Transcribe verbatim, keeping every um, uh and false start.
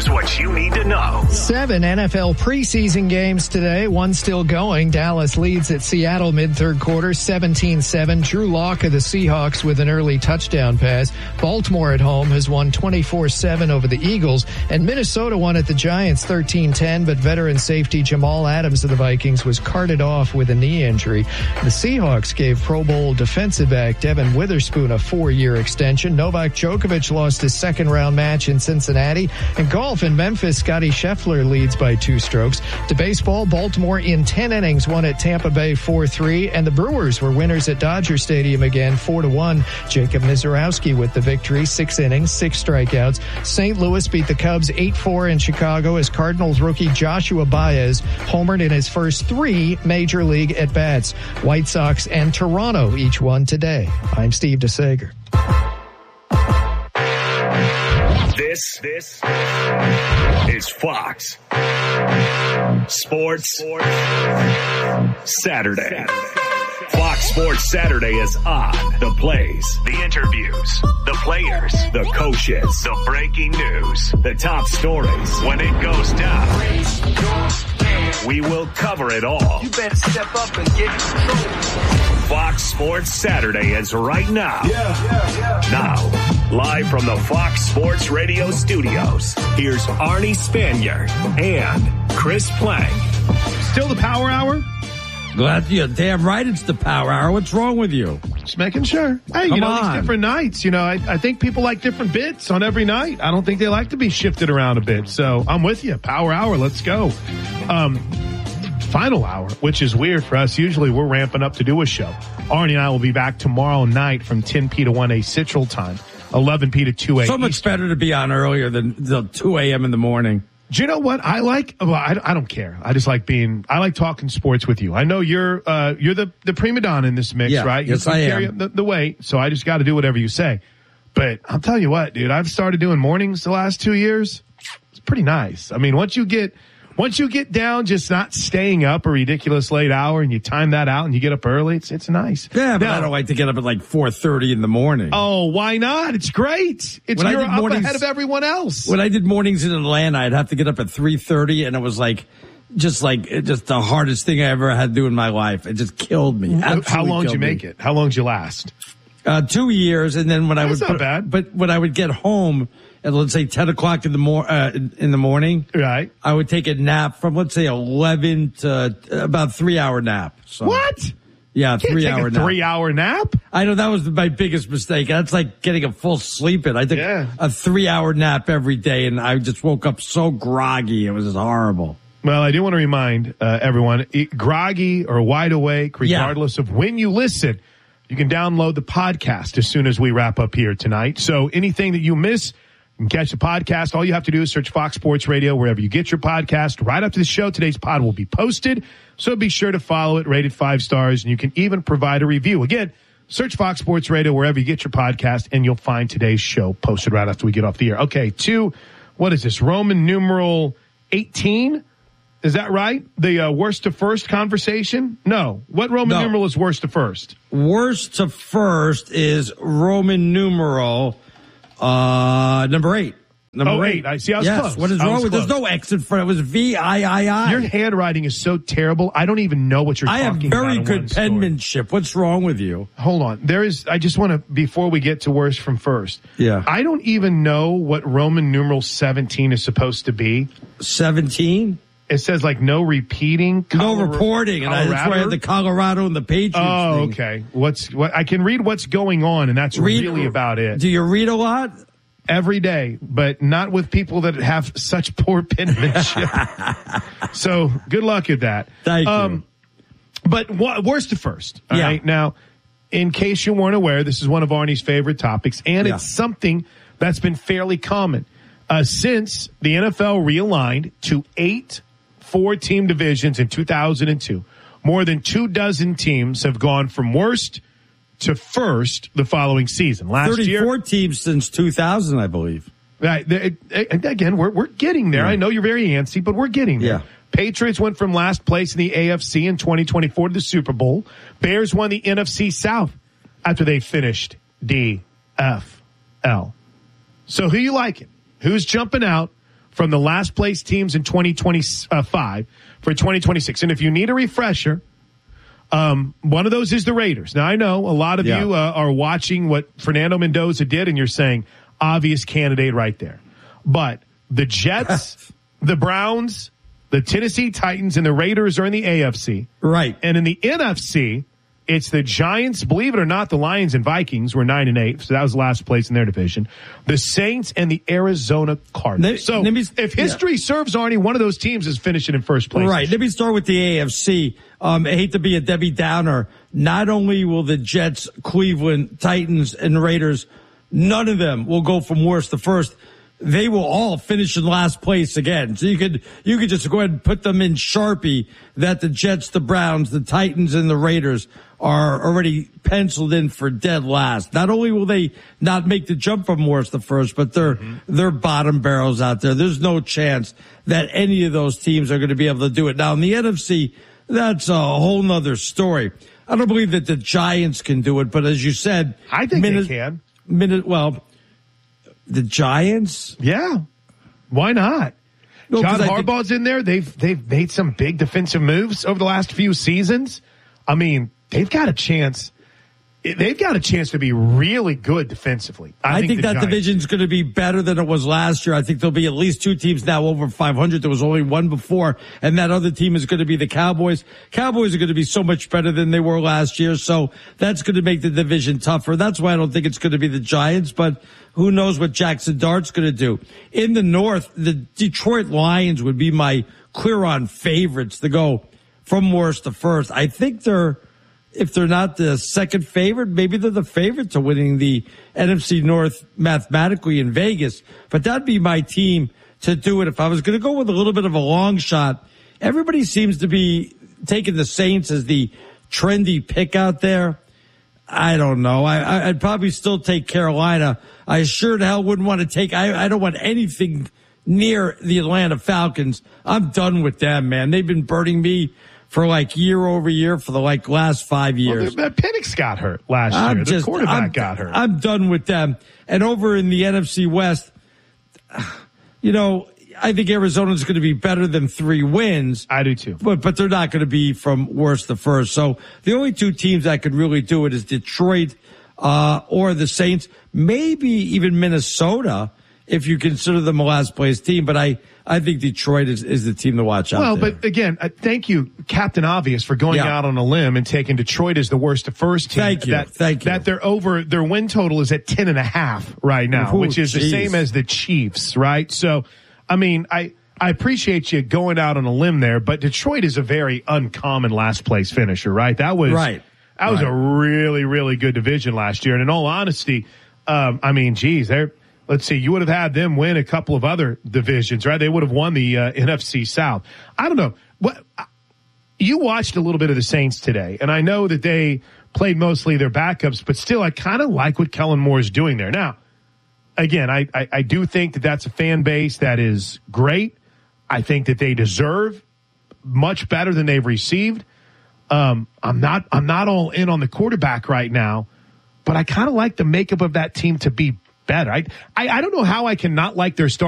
Here's what you need to know. Seven N F L preseason games today. One still going. Dallas leads at Seattle mid-third quarter, seventeen seven. Drew Lock of the Seahawks with an early touchdown pass. Baltimore at home has won twenty-four seven over the Eagles. And Minnesota won at the Giants thirteen ten, but veteran safety Jamal Adams of the Vikings was carted off with a knee injury. The Seahawks gave Pro Bowl defensive back Devin Witherspoon a four-year extension. Novak Djokovic lost his second-round match in Cincinnati. And golf in Memphis, Scottie Scheffler leads by two strokes. To baseball, Baltimore in ten innings won at Tampa Bay four three, and the Brewers were winners at Dodger Stadium again four to one. Jacob Mizorowski with the victory, six innings, six strikeouts. Saint Louis beat the Cubs eight four in Chicago as Cardinals rookie Joshua Baez homered in his first three major league at-bats. White Sox and Toronto each won today. I'm Steve DeSager. This, this is Fox Sports Saturday. Fox Sports Saturday is on. The plays, the interviews, the players, the coaches, the breaking news, the top stories. When it goes down, we will cover it all. You better step up and get control. Fox Sports Saturday is right now. Yeah, yeah, yeah. Now, live from the Fox Sports Radio studios, here's Arnie Spanier and Chris Plank. Still the Power Hour? Glad you're damn right it's the Power Hour. What's wrong with you? Just making sure. Hey, Come you know, on. these different nights, you know, I, I think people like different bits on every night. I don't think they like to be shifted around a bit. So I'm with you. Power Hour, let's go. Um, final hour, which is weird for us. Usually we're ramping up to do a show. Arnie and I will be back tomorrow night from ten p to one a Central Time, eleven p to two a So much Eastern. better to be on earlier than the two a.m. in the morning. Do you know what I like? Well, I, I don't care. I just like being, I like talking sports with you. I know you're, uh, you're the, the prima donna in this mix, Yeah, right? yes, you I carry am. The, the weight. So I just got to do whatever you say. But I'll tell you what, dude, I've started doing mornings the last two years. It's pretty nice. I mean, once you get, once you get down, just not staying up a ridiculous late hour and you time that out and you get up early, it's, it's nice. Yeah, but Now, I don't like to get up at like four thirty in the morning. Oh, why not? It's great. It's, When I you're did up mornings- ahead of everyone else. When I did mornings in Atlanta, I'd have to get up at three thirty, and it was like, just like, it just the hardest thing I ever had to do in my life. It just killed me. How long did you make it? How long did you last? Uh, two years, and then when I That's would, not bad. but when I would get home at let's say ten o'clock in the mor- uh, in the morning, Right. I would take a nap from let's say eleven to about three hour nap. So, What? Yeah, Can't three take hour a nap. three hour nap? I know that was my biggest mistake. That's like getting a full sleep in. I took Yeah. a three hour nap every day, and I just woke up so groggy. It was just horrible. Well, I do want to remind uh, everyone, it, groggy or wide awake, regardless of when you listen, you can download the podcast as soon as we wrap up here tonight. So anything that you miss, you can catch the podcast. All you have to do is search Fox Sports Radio wherever you get your podcast. Right after the show, today's pod will be posted. So be sure to follow it, rate it five stars, and you can even provide a review. Again, search Fox Sports Radio wherever you get your podcast, and you'll find today's show posted right after we get off the air. Okay, two, what is this, Roman numeral eighteen? Is that right? The uh, worst to first conversation? No. What Roman No. numeral is worst to first? Worst to first is Roman numeral uh, number eight. Number Oh, eight. eight. I see. I was yes. close. What is I wrong was with? There's close. no X in front. It was V I I I. Your handwriting is so terrible. I don't even know what you're I have talking about. very in good one story. penmanship. What's wrong with you? Hold on. There is, I just want to, before we get to worst from first. Yeah. I don't even know what Roman numeral seventeen is supposed to be. seventeen? It says like no repeating. No Color- reporting. And I, that's why I had Colorado? the Colorado and the Patriots Oh, thing. okay. What's what? I can read what's going on, and that's Read- really about it. Do you read a lot? Every day, but not with people that have such poor penmanship. So good luck at that. Thank you. But wha- worst to first. All Yeah. right. Now, in case you weren't aware, this is one of Arnie's favorite topics, and Yeah. it's something that's been fairly common uh, since the N F L realigned to eight four-team divisions in two thousand two. More than two dozen teams have gone from worst to first the following season. Last year, thirty-four teams since two thousand, I believe. Right. The- it- Again, we're we're getting there. Yeah. I know you're very antsy, but we're getting there. Yeah. Patriots went from last place in the A F C in twenty twenty-four to the Super Bowl. Bears won the N F C South after they finished D F L. So who you liking? Who's jumping out from the last place teams in twenty twenty-five for twenty twenty-six. And if you need a refresher, um, one of those is the Raiders. Now, I know a lot of Yeah. you uh, are watching what Fernando Mendoza did, and you're saying, obvious candidate right there. But the Jets, the Browns, the Tennessee Titans, and the Raiders are in the A F C. Right. And in the N F C, it's the Giants. Believe it or not, the Lions and Vikings were nine and eight, so that was last place in their division. The Saints and the Arizona Cardinals. Let- so let me- if history yeah. serves, Arnie, one of those teams is finishing in first place. Right. Let me start with the A F C. Um, I hate to be a Debbie Downer. Not only will the Jets, Cleveland, Titans, and Raiders, none of them will go from worst to first. They will all finish in last place again. So you could, you could just go ahead and put them in Sharpie that the Jets, the Browns, the Titans, and the Raiders are already penciled in for dead last. Not only will they not make the jump from worst to first, but they're, mm-hmm. they're bottom barrels out there. There's no chance that any of those teams are going to be able to do it. Now in the N F C, that's a whole nother story. I don't believe that the Giants can do it, but as you said, I think minute, they can. Minute, well, the Giants? Yeah. Why not? No, John I Harbaugh's think- in there. They've they've made some big defensive moves over the last few seasons. I mean, they've got a chance. They've got a chance to be really good defensively. I, I think, think the that Giants- division's going to be better than it was last year. I think there'll be at least two teams now over five hundred. There was only one before, and that other team is going to be the Cowboys. Cowboys are going to be so much better than they were last year, so that's going to make the division tougher. That's why I don't think it's going to be the Giants, but who knows what Jackson Dart's going to do. In the North, the Detroit Lions would be my clear-on favorites to go from worst to first. I think they're If they're not the second favorite, maybe they're the favorite to winning the N F C North mathematically in Vegas. But that'd be my team to do it. If I was going to go with a little bit of a long shot, everybody seems to be taking the Saints as the trendy pick out there. I don't know. I, I'd probably still take Carolina. I sure the hell wouldn't want to take, I, I don't want anything near the Atlanta Falcons. I'm done with them, man. They've been burning me for like year over year for the like last five years. Well, Penix got hurt last I'm year. just, the quarterback I'm, got hurt. I'm done with them. And over in the N F C West, you know, I think Arizona's going to be better than three wins. I do too. But, but they're not going to be from worst to first. So the only two teams that could really do it is Detroit, uh, or the Saints, maybe even Minnesota, if you consider them a last place team. But I, I think Detroit is, is the team to watch out Well, there. but again, uh, thank you, Captain Obvious, for going Yeah. out on a limb and taking Detroit as the worst to first team. Thank you. That, Thank you. That they're over, their win total is at ten and a half right now, Ooh, which is the geez. same as the Chiefs, right? So, I mean, I, I appreciate you going out on a limb there, but Detroit is a very uncommon last place finisher, right? That was, Right. that was Right. a really, really good division last year. And in all honesty, um, I mean, geez, they're, let's see, you would have had them win a couple of other divisions, right? They would have won the uh, N F C South. I don't know. What you watched a little bit of the Saints today, and I know that they played mostly their backups, but still, I kind of like what Kellen Moore is doing there. Now, again, I, I, I do think that that's a fan base that is great. I think that they deserve much better than they've received. Um, I'm not, I'm not all in on the quarterback right now, but I kind of like the makeup of that team to be better. I, I, I don't know how I can not like their start.